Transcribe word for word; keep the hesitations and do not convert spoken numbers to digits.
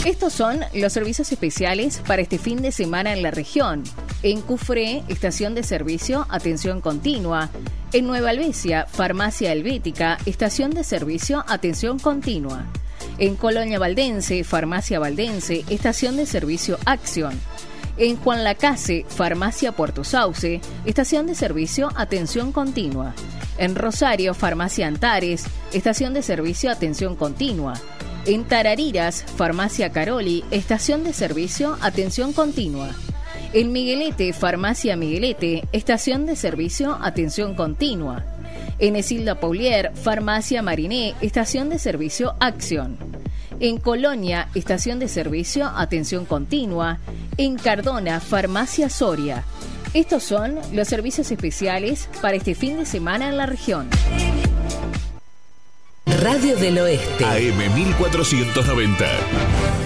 Estos son los servicios especiales para este fin de semana en la región. En Cufré, estación de servicio, atención continua. En Nueva Albesia, farmacia helvética, estación de servicio, atención continua. En Colonia Valdense, farmacia Valdense, estación de servicio, acción. En Juan Lacase, farmacia Puerto Sauce, estación de servicio, atención continua. En Rosario, farmacia Antares, estación de servicio, atención continua. En Tarariras, farmacia Caroli, estación de servicio, atención continua. En Miguelete, farmacia Miguelete, estación de servicio, atención continua. En Esilda Paulier, farmacia Mariné, estación de servicio, acción. En Colonia, estación de servicio, atención continua. En Cardona, farmacia Soria. Estos son los servicios especiales para este fin de semana en la región. Radio del Oeste. A M mil cuatrocientos noventa.